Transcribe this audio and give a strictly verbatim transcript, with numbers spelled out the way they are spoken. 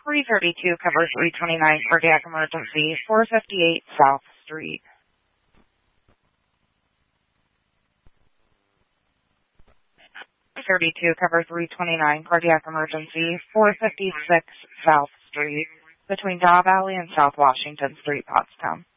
three thirty-two, cover three twenty-nine, cardiac emergency, four fifty-eight South Street. thirty-two, cover three twenty-nine, cardiac emergency, four fifty-six South Street, between Dobb Alley and South Washington Street, Pottstown.